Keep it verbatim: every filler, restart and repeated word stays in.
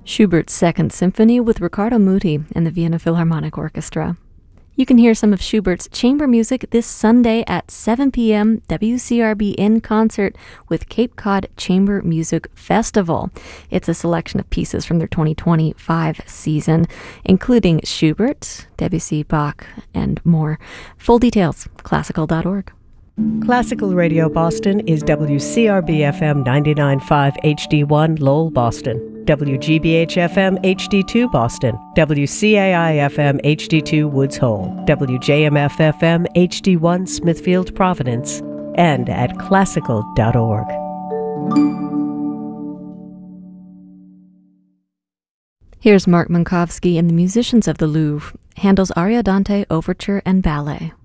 Schubert's Second Symphony with Riccardo Muti and the Vienna Philharmonic Orchestra. You can hear some of Schubert's chamber music this Sunday at seven p.m. W C R B in concert with Cape Cod Chamber Music Festival. It's a selection of pieces from their twenty twenty-five season, including Schubert, Debussy, Bach, and more. Full details, classical dot org. Classical Radio Boston is W C R B F M ninety-nine point five H D one Lowell, Boston, W G B H F M H D two Boston, W C A I F M H D two Woods Hole, W J M F F M H D one Smithfield, Providence, and at classical dot org. Here's Mark Minkowski and the Musicians of the Louvre, Handel's Ariodante Overture and Ballet.